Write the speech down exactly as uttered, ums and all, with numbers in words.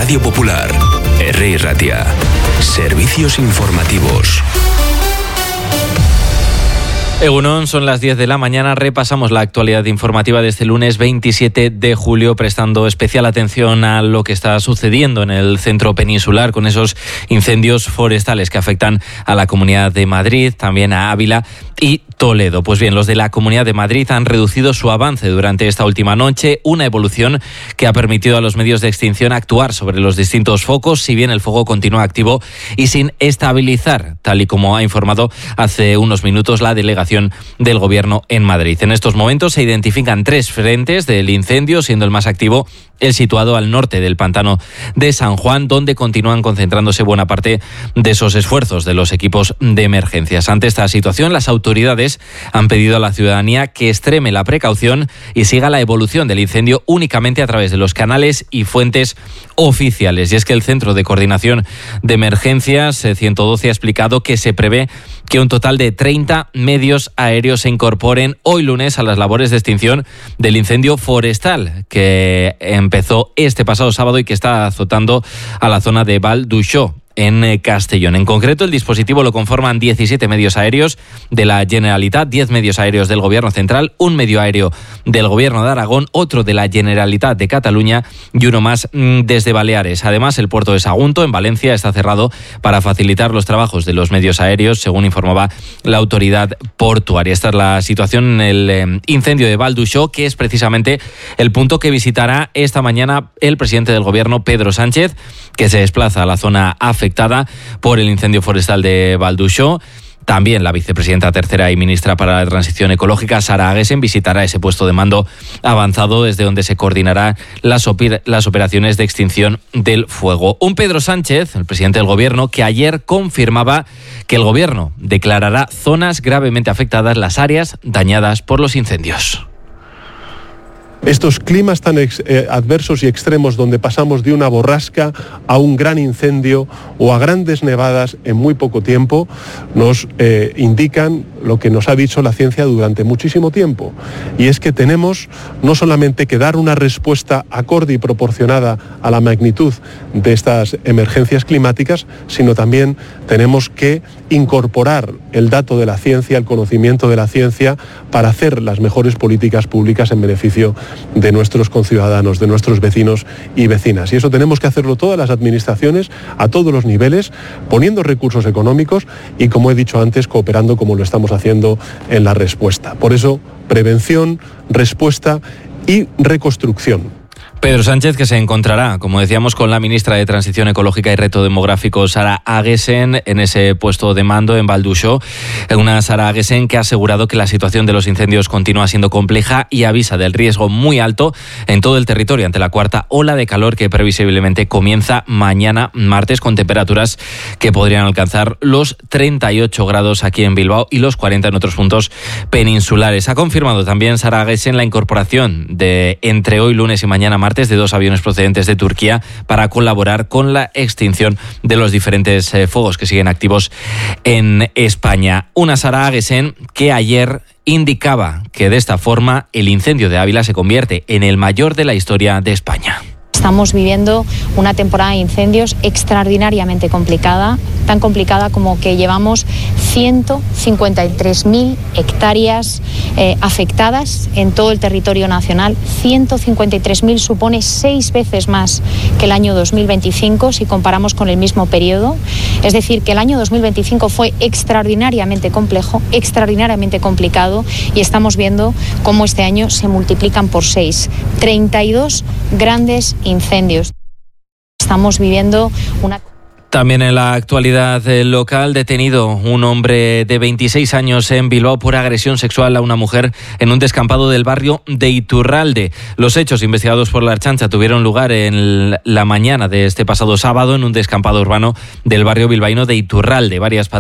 Radio Popular, Herri Ratia. Servicios informativos. Egunon, son las diez de la mañana, repasamos la actualidad informativa de este lunes veintisiete de julio, prestando especial atención a lo que está sucediendo en el centro peninsular con esos incendios forestales que afectan a la Comunidad de Madrid, también a Ávila y Toledo. Pues bien, los de la Comunidad de Madrid han reducido su avance durante esta última noche, una evolución que ha permitido a los medios de extinción actuar sobre los distintos focos, si bien el fuego continúa activo y sin estabilizar, tal y como ha informado hace unos minutos la delegación del Gobierno en Madrid. En estos momentos se identifican tres frentes del incendio, siendo el más activo el situado al norte del pantano de San Juan, donde continúan concentrándose buena parte de esos esfuerzos de los equipos de emergencias. Ante esta situación, las autoridades han pedido a la ciudadanía que extreme la precaución y siga la evolución del incendio únicamente a través de los canales y fuentes oficiales. Y es que el Centro de Coordinación de Emergencias ciento doce ha explicado que se prevé que un total de treinta medios aéreos se incorporen hoy lunes a las labores de extinción del incendio forestal que empezó este pasado sábado y que está azotando a la zona de Val d'Uixó, en Castellón. En concreto, el dispositivo lo conforman diecisiete medios aéreos de la Generalitat, diez medios aéreos del Gobierno Central, un medio aéreo del Gobierno de Aragón, otro de la Generalitat de Cataluña y uno más desde Baleares. Además, el puerto de Sagunto, en Valencia, está cerrado para facilitar los trabajos de los medios aéreos, según informaba la autoridad portuaria. Esta es la situación en el incendio de Val d'Uixó, que es precisamente el punto que visitará esta mañana el presidente del Gobierno, Pedro Sánchez, que se desplaza a la zona afectada afectada por el incendio forestal de Val d'Uixó. También la vicepresidenta tercera y ministra para la Transición Ecológica, Sara Agesen, visitará ese puesto de mando avanzado desde donde se coordinarán las, oper- las operaciones de extinción del fuego. Un Pedro Sánchez, el presidente del Gobierno, que ayer confirmaba que el Gobierno declarará zonas gravemente afectadas, las áreas dañadas por los incendios. Estos climas tan ex, eh, adversos y extremos, donde pasamos de una borrasca a un gran incendio o a grandes nevadas en muy poco tiempo, nos eh, indican lo que nos ha dicho la ciencia durante muchísimo tiempo, y es que tenemos no solamente que dar una respuesta acorde y proporcionada a la magnitud de estas emergencias climáticas, sino también tenemos que incorporar el dato de la ciencia, el conocimiento de la ciencia, para hacer las mejores políticas públicas en beneficio de nuestros conciudadanos, de nuestros vecinos y vecinas. Y eso tenemos que hacerlo todas las administraciones, a todos los niveles, poniendo recursos económicos y, como he dicho antes, cooperando como lo estamos haciendo en la respuesta. Por eso, prevención, respuesta y reconstrucción. Pedro Sánchez, que se encontrará, como decíamos, con la ministra de Transición Ecológica y Reto Demográfico, Sara Agesen, en ese puesto de mando en Val d'Uixó. Una Sara Agesen que ha asegurado que la situación de los incendios continúa siendo compleja y avisa del riesgo muy alto en todo el territorio ante la cuarta ola de calor que previsiblemente comienza mañana martes, con temperaturas que podrían alcanzar los treinta y ocho grados aquí en Bilbao y los cuarenta en otros puntos peninsulares. Ha confirmado también Sara Agesen la incorporación de entre hoy lunes y mañana martes de dos aviones procedentes de Turquía para colaborar con la extinción de los diferentes eh, fuegos que siguen activos en España. Una Sara Agesen que ayer indicaba que de esta forma el incendio de Ávila se convierte en el mayor de la historia de España. Estamos viviendo una temporada de incendios extraordinariamente complicada, tan complicada como que llevamos ciento cincuenta y tres mil hectáreas eh, afectadas en todo el territorio nacional. ciento cincuenta y tres mil supone seis veces más que el año dos mil veinticinco si comparamos con el mismo periodo. Es decir, que el año dos mil veinticinco fue extraordinariamente complejo, extraordinariamente complicado, y estamos viendo cómo este año se multiplican por seis. treinta y dos grandes incendios. Estamos viviendo una... También en la actualidad local, detenido un hombre de veintiséis años en Bilbao por agresión sexual a una mujer en un descampado del barrio de Iturralde. Los hechos investigados por la Ertzaintza tuvieron lugar en la mañana de este pasado sábado en un descampado urbano del barrio bilbaíno de Iturralde. Varias